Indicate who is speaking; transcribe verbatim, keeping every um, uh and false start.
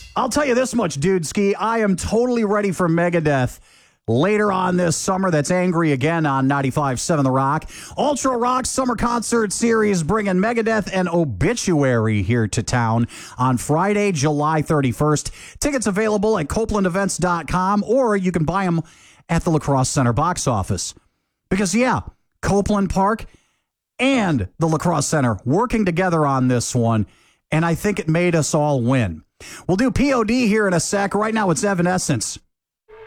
Speaker 1: I'll tell you this much, dude ski. I am totally ready for Megadeth later on this summer. That's Angry Again on ninety-five point seven The Rock. Ultra Rock Summer Concert Series bringing Megadeth and Obituary here to town on Friday, July thirty-first. Tickets available at copeland events dot com, or you can buy them at the La Crosse Center box office. Because, yeah, Copeland Park and the La Crosse Center working together on this one, and I think it made us all win. We'll do P O D here in a sec. Right now, it's Evanescence.